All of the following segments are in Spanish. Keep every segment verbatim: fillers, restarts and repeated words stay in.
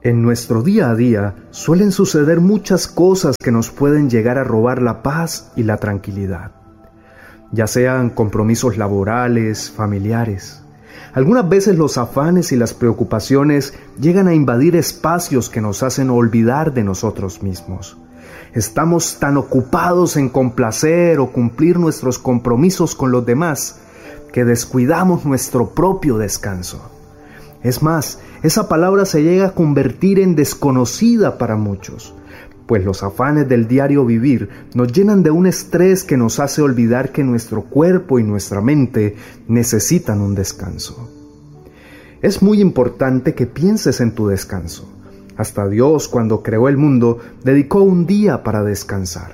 En nuestro día a día suelen suceder muchas cosas que nos pueden llegar a robar la paz y la tranquilidad, ya sean compromisos laborales, familiares. Algunas veces los afanes y las preocupaciones llegan a invadir espacios que nos hacen olvidar de nosotros mismos. Estamos tan ocupados en complacer o cumplir nuestros compromisos con los demás que descuidamos nuestro propio descanso. Es más, esa palabra se llega a convertir en desconocida para muchos, pues los afanes del diario vivir nos llenan de un estrés que nos hace olvidar que nuestro cuerpo y nuestra mente necesitan un descanso. Es muy importante que pienses en tu descanso. Hasta Dios, cuando creó el mundo, dedicó un día para descansar.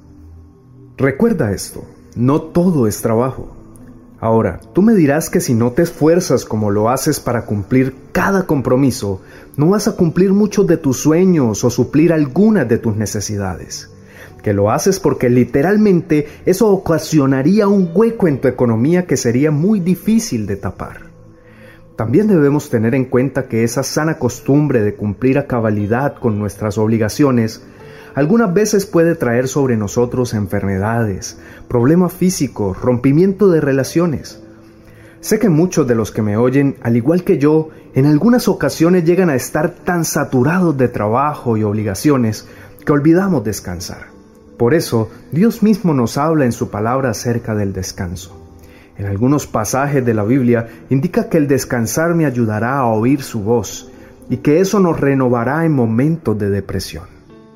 Recuerda esto, no todo es trabajo. Ahora, tú me dirás que si no te esfuerzas como lo haces para cumplir cada compromiso, no vas a cumplir muchos de tus sueños o suplir algunas de tus necesidades. Que lo haces porque literalmente eso ocasionaría un hueco en tu economía que sería muy difícil de tapar. También debemos tener en cuenta que esa sana costumbre de cumplir a cabalidad con nuestras obligaciones algunas veces puede traer sobre nosotros enfermedades, problemas físicos, rompimiento de relaciones. Sé que muchos de los que me oyen, al igual que yo, en algunas ocasiones llegan a estar tan saturados de trabajo y obligaciones que olvidamos descansar. Por eso, Dios mismo nos habla en su palabra acerca del descanso. En algunos pasajes de la Biblia indica que el descansar me ayudará a oír su voz y que eso nos renovará en momentos de depresión.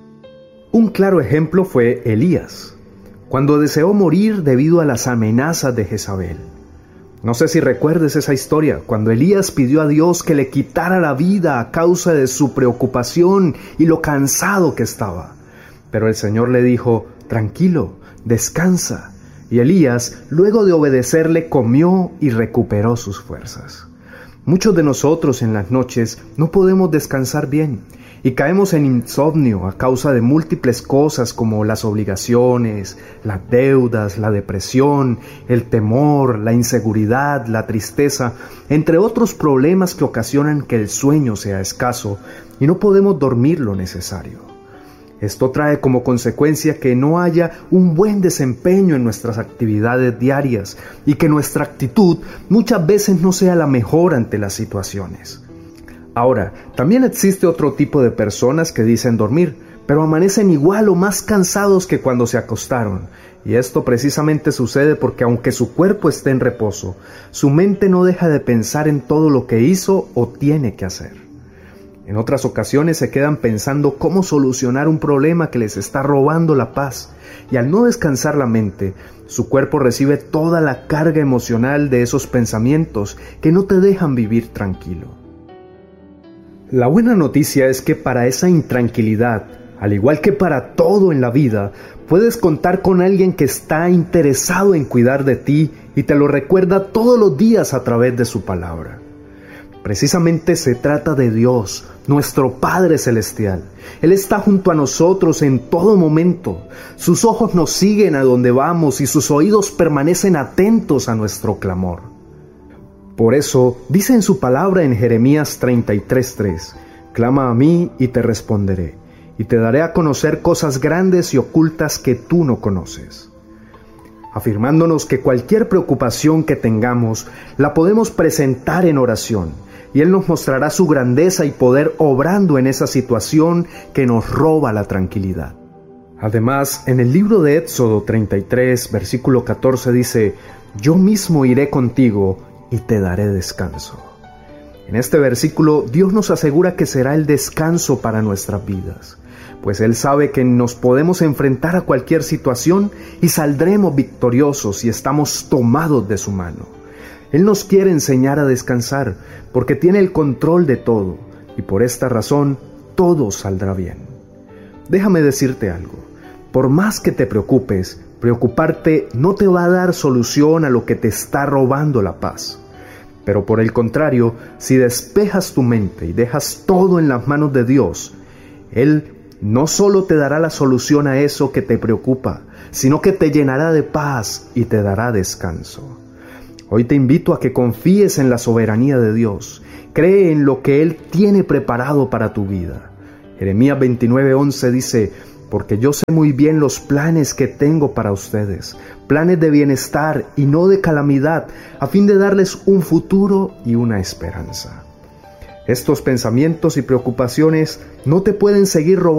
Un claro ejemplo fue Elías, cuando deseó morir debido a las amenazas de Jezabel. No sé si recuerdes esa historia, cuando Elías pidió a Dios que le quitara la vida a causa de su preocupación y lo cansado que estaba. Pero el Señor le dijo, tranquilo, descansa. Y Elías, luego de obedecerle, comió y recuperó sus fuerzas. Muchos de nosotros en las noches no podemos descansar bien y caemos en insomnio a causa de múltiples cosas como las obligaciones, las deudas, la depresión, el temor, la inseguridad, la tristeza, entre otros problemas que ocasionan que el sueño sea escaso y no podemos dormir lo necesario. Esto trae como consecuencia que no haya un buen desempeño en nuestras actividades diarias y que nuestra actitud muchas veces no sea la mejor ante las situaciones. Ahora, también existe otro tipo de personas que dicen dormir, pero amanecen igual o más cansados que cuando se acostaron. Y esto precisamente sucede porque aunque su cuerpo esté en reposo, su mente no deja de pensar en todo lo que hizo o tiene que hacer. En otras ocasiones se quedan pensando cómo solucionar un problema que les está robando la paz, y al no descansar la mente, su cuerpo recibe toda la carga emocional de esos pensamientos que no te dejan vivir tranquilo. La buena noticia es que para esa intranquilidad, al igual que para todo en la vida, puedes contar con alguien que está interesado en cuidar de ti y te lo recuerda todos los días a través de su palabra. Precisamente se trata de Dios, nuestro Padre Celestial. Él está junto a nosotros en todo momento. Sus ojos nos siguen a donde vamos y sus oídos permanecen atentos a nuestro clamor. Por eso, dice en su palabra en Jeremías treinta y tres tres, «Clama a mí y te responderé, y te daré a conocer cosas grandes y ocultas que tú no conoces», afirmándonos que cualquier preocupación que tengamos la podemos presentar en oración, y Él nos mostrará su grandeza y poder obrando en esa situación que nos roba la tranquilidad. Además, en el libro de Éxodo treinta y tres, versículo catorce dice, «Yo mismo iré contigo y te daré descanso». En este versículo, Dios nos asegura que será el descanso para nuestras vidas, pues Él sabe que nos podemos enfrentar a cualquier situación y saldremos victoriosos si estamos tomados de su mano. Él nos quiere enseñar a descansar, porque tiene el control de todo, y por esta razón, todo saldrá bien. Déjame decirte algo, por más que te preocupes, preocuparte no te va a dar solución a lo que te está robando la paz. Pero por el contrario, si despejas tu mente y dejas todo en las manos de Dios, Él no solo te dará la solución a eso que te preocupa, sino que te llenará de paz y te dará descanso. Hoy te invito a que confíes en la soberanía de Dios. Cree en lo que Él tiene preparado para tu vida. Jeremías veintinueve once dice: porque yo sé muy bien los planes que tengo para ustedes, planes de bienestar y no de calamidad, a fin de darles un futuro y una esperanza. Estos pensamientos y preocupaciones no te pueden seguir robando